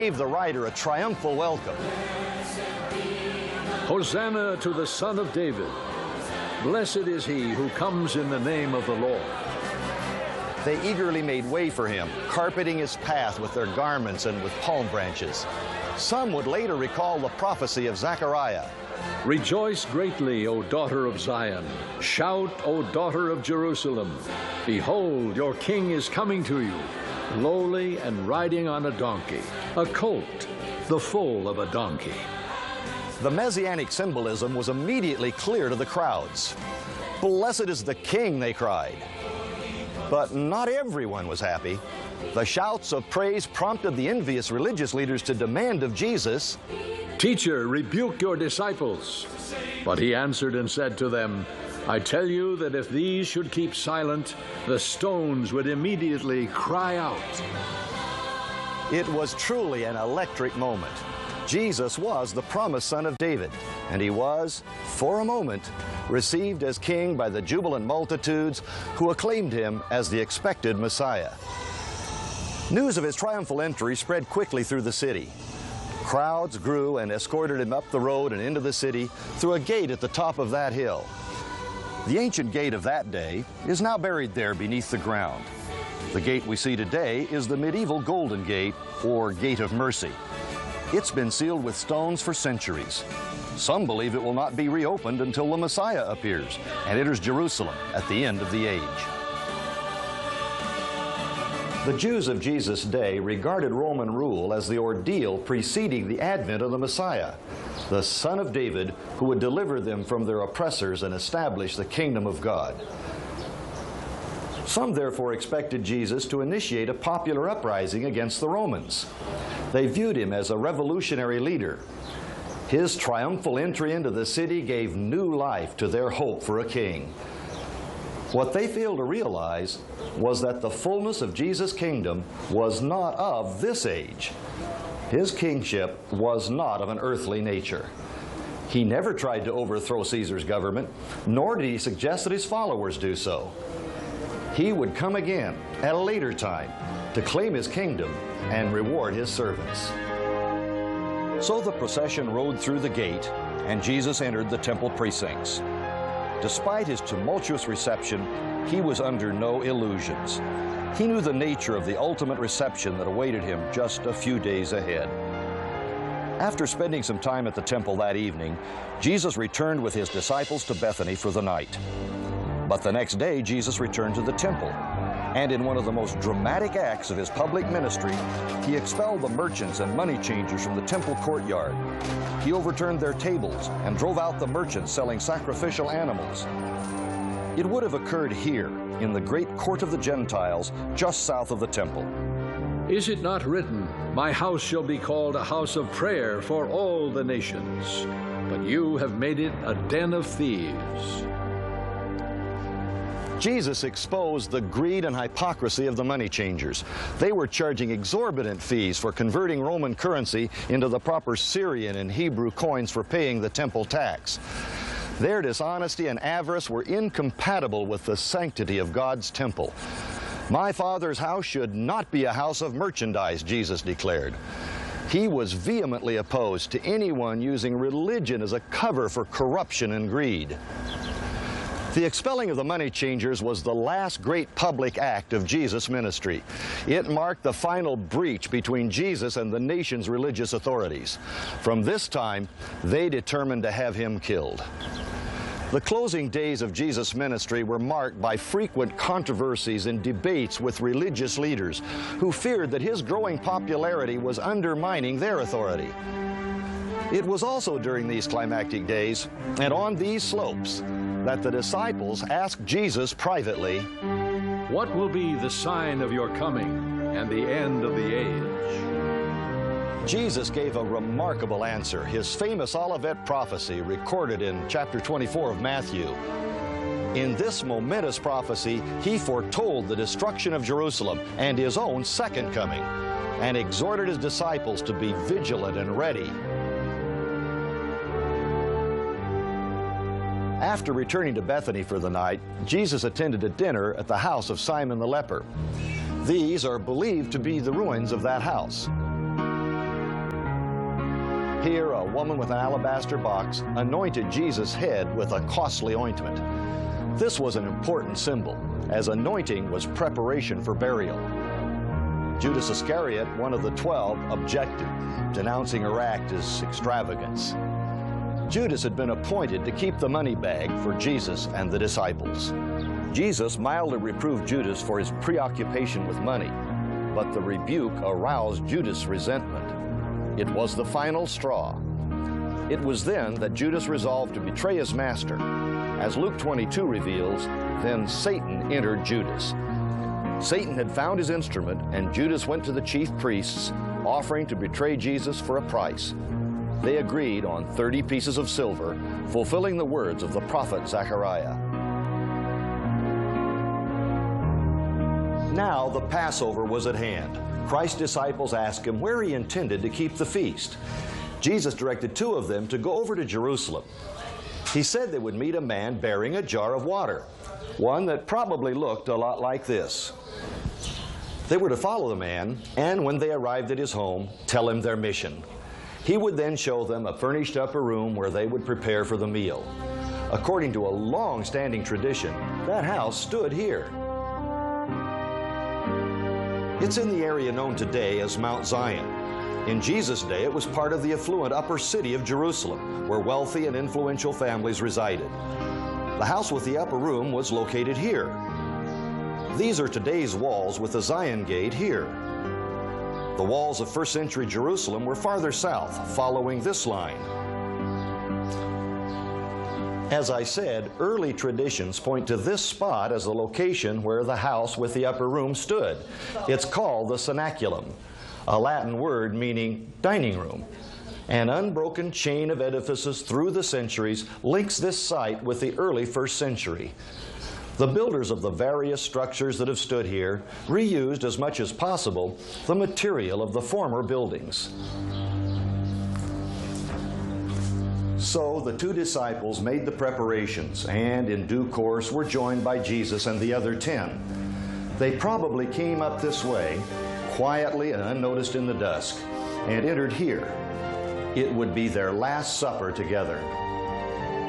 gave the rider a triumphal welcome. Hosanna to the Son of David. Blessed is he who comes in the name of the Lord. They eagerly made way for him, carpeting his path with their garments and with palm branches. Some would later recall the prophecy of Zechariah. Rejoice greatly, O daughter of Zion. Shout, O daughter of Jerusalem. Behold, your king is coming to you, lowly and riding on a donkey, a colt, the foal of a donkey. The messianic symbolism was immediately clear to the crowds. Blessed is the king, they cried. But not everyone was happy. The shouts of praise prompted the envious religious leaders to demand of Jesus, Teacher, rebuke your disciples. But he answered and said to them, I tell you that if these should keep silent, the stones would immediately cry out. It was truly an electric moment. Jesus was the promised Son of David, and he was, for a moment, received as king by the jubilant multitudes who acclaimed him as the expected Messiah. News of his triumphal entry spread quickly through the city. Crowds grew and escorted him up the road and into the city through a gate at the top of that hill. The ancient gate of that day is now buried there beneath the ground. The gate we see today is the medieval Golden Gate, or Gate of Mercy. It's been sealed with stones for centuries. Some believe it will not be reopened until the Messiah appears and enters Jerusalem at the end of the age. The Jews of Jesus' day regarded Roman rule as the ordeal preceding the advent of the Messiah, the Son of David, who would deliver them from their oppressors and establish the kingdom of God. Some therefore expected Jesus to initiate a popular uprising against the Romans. They viewed him as a revolutionary leader. His triumphal entry into the city gave new life to their hope for a king. What they failed to realize was that the fullness of Jesus' kingdom was not of this age. His kingship was not of an earthly nature. He never tried to overthrow Caesar's government, nor did he suggest that his followers do so. He would come again at a later time to claim his kingdom and reward his servants. So the procession rode through the gate, and Jesus entered the temple precincts. Despite his tumultuous reception, he was under no illusions. He knew the nature of the ultimate reception that awaited him just a few days ahead. After spending some time at the temple that evening, Jesus returned with his disciples to Bethany for the night. But the next day, Jesus returned to the temple, and in one of the most dramatic acts of his public ministry, he expelled the merchants and money changers from the temple courtyard. He overturned their tables and drove out the merchants selling sacrificial animals. It would have occurred here, in the great court of the Gentiles, just south of the temple. Is it not written, My house shall be called a house of prayer for all the nations, but you have made it a den of thieves? Jesus exposed the greed and hypocrisy of the money changers. They were charging exorbitant fees for converting Roman currency into the proper Syrian and Hebrew coins for paying the temple tax. Their dishonesty and avarice were incompatible with the sanctity of God's temple. My Father's house should not be a house of merchandise, Jesus declared. He was vehemently opposed to anyone using religion as a cover for corruption and greed. The expelling of the money changers was the last great public act of Jesus' ministry. It marked the final breach between Jesus and the nation's religious authorities. From this time, they determined to have him killed. The closing days of Jesus' ministry were marked by frequent controversies and debates with religious leaders who feared that his growing popularity was undermining their authority. It was also during these climactic days and on these slopes that the disciples asked Jesus privately, What will be the sign of your coming and the end of the age? Jesus gave a remarkable answer, his famous Olivet prophecy recorded in chapter 24 of Matthew. In this momentous prophecy, he foretold the destruction of Jerusalem and his own second coming, and exhorted his disciples to be vigilant and ready. After returning to Bethany for the night, Jesus attended a dinner at the house of Simon the leper. These are believed to be the ruins of that house. Here, a woman with an alabaster box anointed Jesus' head with a costly ointment. This was an important symbol, as anointing was preparation for burial. Judas Iscariot, one of the 12, objected, denouncing her act as extravagance. Judas had been appointed to keep the money bag for Jesus and the disciples. Jesus mildly reproved Judas for his preoccupation with money, but the rebuke aroused Judas' resentment. It was the final straw. It was then that Judas resolved to betray his master. As Luke 22 reveals, then Satan entered Judas. Satan had found his instrument, and Judas went to the chief priests, offering to betray Jesus for a price. They agreed on 30 pieces of silver, fulfilling the words of the prophet Zechariah. Now the Passover was at hand. Christ's disciples asked him where he intended to keep the feast. Jesus directed 2 of them to go over to Jerusalem. He said they would meet a man bearing a jar of water, one that probably looked a lot like this. They were to follow the man, and when they arrived at his home, tell him their mission. He would then show them a furnished upper room where they would prepare for the meal. According to a long-standing tradition, that house stood here. It's in the area known today as Mount Zion. In Jesus' day, it was part of the affluent upper city of Jerusalem, where wealthy and influential families resided. The house with the upper room was located here. These are today's walls with the Zion Gate here. The walls of first-century Jerusalem were farther south, following this line. As I said, early traditions point to this spot as the location where the house with the upper room stood. It's called the cenaculum, a Latin word meaning dining room. An unbroken chain of edifices through the centuries links this site with the early first century. The builders of the various structures that have stood here reused as much as possible the material of the former buildings. So the 2 disciples made the preparations and in due course were joined by Jesus and the other 10. They probably came up this way, quietly and unnoticed in the dusk, and entered here. It would be their last supper together.